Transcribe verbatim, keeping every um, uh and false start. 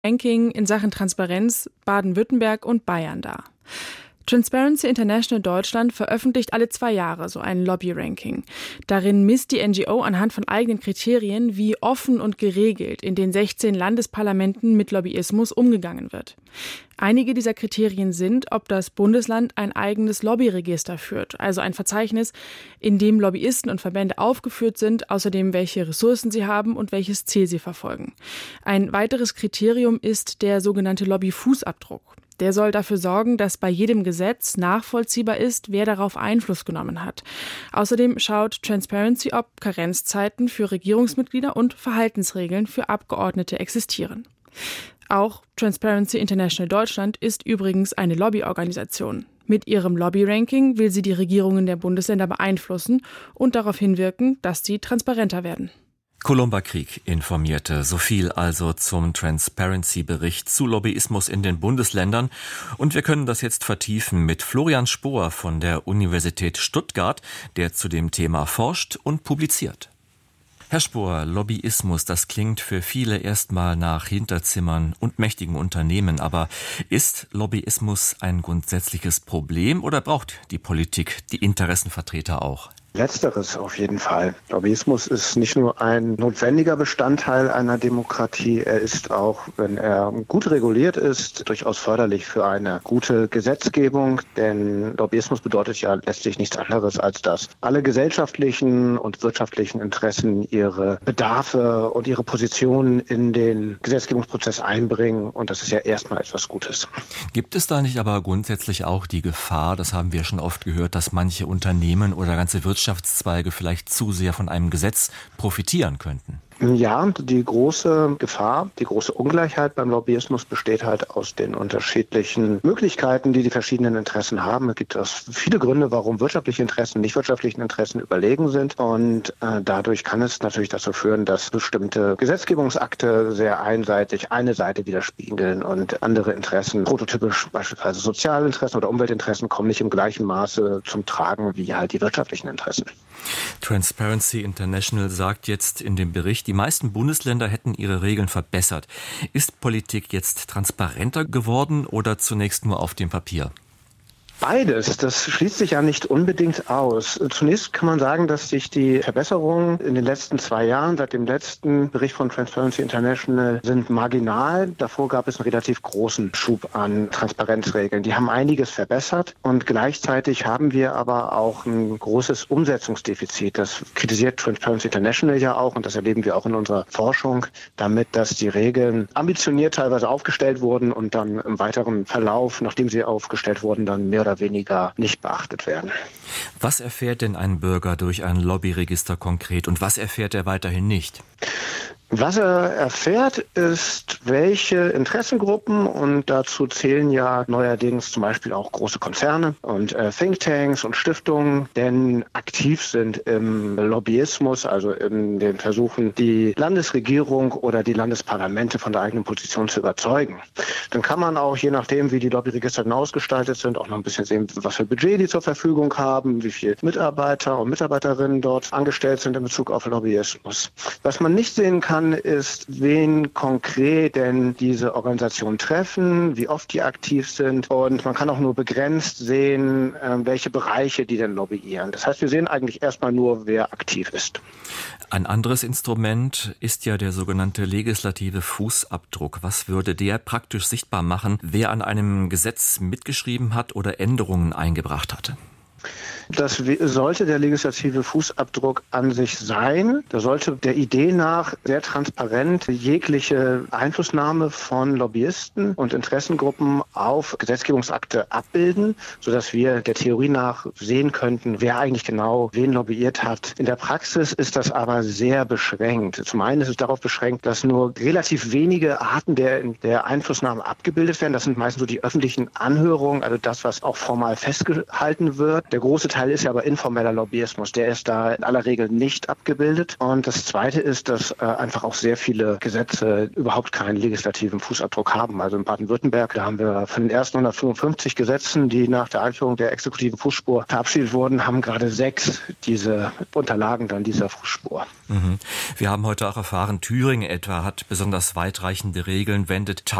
Ranking in Sachen Transparenz Baden-Württemberg und Bayern dar. Transparency International Deutschland veröffentlicht alle zwei Jahre so ein Lobby-Ranking. Darin misst die N G O anhand von eigenen Kriterien, wie offen und geregelt in den sechzehn Landesparlamenten mit Lobbyismus umgegangen wird. Einige dieser Kriterien sind, ob das Bundesland ein eigenes Lobbyregister führt, also ein Verzeichnis, in dem Lobbyisten und Verbände aufgeführt sind, außerdem welche Ressourcen sie haben und welches Ziel sie verfolgen. Ein weiteres Kriterium ist der sogenannte Lobby-Fußabdruck. Der soll dafür sorgen, dass bei jedem Gesetz nachvollziehbar ist, wer darauf Einfluss genommen hat. Außerdem schaut Transparency, ob Karenzzeiten für Regierungsmitglieder und Verhaltensregeln für Abgeordnete existieren. Auch Transparency International Deutschland ist übrigens eine Lobbyorganisation. Mit ihrem Lobby-Ranking will sie die Regierungen der Bundesländer beeinflussen und darauf hinwirken, dass sie transparenter werden. Columba Krieg informierte. So viel also zum Transparency-Bericht zu Lobbyismus in den Bundesländern. Und wir können das jetzt vertiefen mit Florian Spohr von der Universität Stuttgart, der zu dem Thema forscht und publiziert. Herr Spohr, Lobbyismus, das klingt für viele erstmal nach Hinterzimmern und mächtigen Unternehmen. Aber ist Lobbyismus ein grundsätzliches Problem oder braucht die Politik die Interessenvertreter auch? Letzteres auf jeden Fall. Lobbyismus ist nicht nur ein notwendiger Bestandteil einer Demokratie, er ist auch, wenn er gut reguliert ist, durchaus förderlich für eine gute Gesetzgebung, denn Lobbyismus bedeutet ja letztlich nichts anderes, als dass alle gesellschaftlichen und wirtschaftlichen Interessen ihre Bedarfe und ihre Positionen in den Gesetzgebungsprozess einbringen, und das ist ja erstmal etwas Gutes. Gibt es da nicht aber grundsätzlich auch die Gefahr, das haben wir schon oft gehört, dass manche Unternehmen oder ganze Wirtschaftszweige Wirtschaftszweige vielleicht zu sehr von einem Gesetz profitieren könnten? Ja, die große Gefahr, die große Ungleichheit beim Lobbyismus besteht halt aus den unterschiedlichen Möglichkeiten, die die verschiedenen Interessen haben. Es gibt viele Gründe, warum wirtschaftliche Interessen nicht wirtschaftlichen Interessen überlegen sind. Und äh, dadurch kann es natürlich dazu führen, dass bestimmte Gesetzgebungsakte sehr einseitig eine Seite widerspiegeln und andere Interessen, prototypisch beispielsweise Sozialinteressen oder Umweltinteressen, kommen nicht im gleichen Maße zum Tragen wie halt die wirtschaftlichen Interessen. Transparency International sagt jetzt in dem Bericht, die meisten Bundesländer hätten ihre Regeln verbessert. Ist Politik jetzt transparenter geworden oder zunächst nur auf dem Papier? Beides, das schließt sich ja nicht unbedingt aus. Zunächst kann man sagen, dass sich die Verbesserungen in den letzten zwei Jahren, seit dem letzten Bericht von Transparency International, sind marginal. Davor gab es einen relativ großen Schub an Transparenzregeln. Die haben einiges verbessert und gleichzeitig haben wir aber auch ein großes Umsetzungsdefizit. Das kritisiert Transparency International ja auch und das erleben wir auch in unserer Forschung, damit, dass die Regeln ambitioniert teilweise aufgestellt wurden und dann im weiteren Verlauf, nachdem sie aufgestellt wurden, dann mehr oder weniger nicht beachtet werden. Was erfährt denn ein Bürger durch ein Lobbyregister konkret und was erfährt er weiterhin nicht? Was er erfährt, ist, welche Interessengruppen, und dazu zählen ja neuerdings zum Beispiel auch große Konzerne und äh, Thinktanks und Stiftungen, denn aktiv sind im Lobbyismus, also in den Versuchen, die Landesregierung oder die Landesparlamente von der eigenen Position zu überzeugen. Dann kann man auch, je nachdem, wie die Lobbyregister genau ausgestaltet sind, auch noch ein bisschen sehen, was für Budget die zur Verfügung haben, wie viele Mitarbeiter und Mitarbeiterinnen dort angestellt sind in Bezug auf Lobbyismus. Was man nicht sehen kann, ist, wen konkret denn diese Organisationen treffen, wie oft die aktiv sind, und man kann auch nur begrenzt sehen, welche Bereiche die denn lobbyieren. Das heißt, wir sehen eigentlich erstmal nur, wer aktiv ist. Ein anderes Instrument ist ja der sogenannte legislative Fußabdruck. Was würde der praktisch sichtbar machen, wer an einem Gesetz mitgeschrieben hat oder Änderungen eingebracht hatte? Das sollte der legislative Fußabdruck an sich sein. Da sollte der Idee nach sehr transparent jegliche Einflussnahme von Lobbyisten und Interessengruppen auf Gesetzgebungsakte abbilden, sodass wir der Theorie nach sehen könnten, wer eigentlich genau wen lobbyiert hat. In der Praxis ist das aber sehr beschränkt. Zum einen ist es darauf beschränkt, dass nur relativ wenige Arten der, der Einflussnahme abgebildet werden. Das sind meistens so die öffentlichen Anhörungen, also das, was auch formal festgehalten wird. Der große Teil ist ja aber informeller Lobbyismus. Der ist da in aller Regel nicht abgebildet. Und das Zweite ist, dass äh, einfach auch sehr viele Gesetze überhaupt keinen legislativen Fußabdruck haben. Also in Baden-Württemberg, da haben wir von den ersten hundertfünfundfünfzig Gesetzen, die nach der Einführung der exekutiven Fußspur verabschiedet wurden, haben gerade sechs diese Unterlagen dann dieser Fußspur. Mhm. Wir haben heute auch erfahren, Thüringen etwa hat besonders weitreichende Regeln, wendet